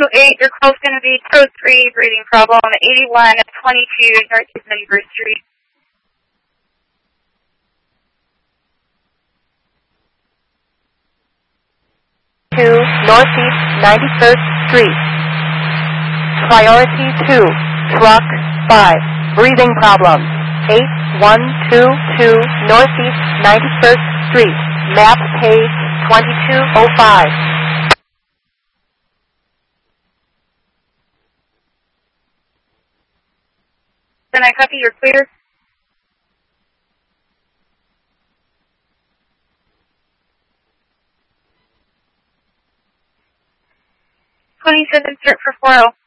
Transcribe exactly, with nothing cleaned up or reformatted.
eight, your call's going to be code three, breathing problem, eighty-one twenty-two Northeast ninety-first Street. two Northeast ninety-first Street. Priority two, truck five, breathing problem, eight one two two Northeast ninety-first Street, map page twenty-two oh five. Then I copy, you're clear. twenty-seven, start for four oh.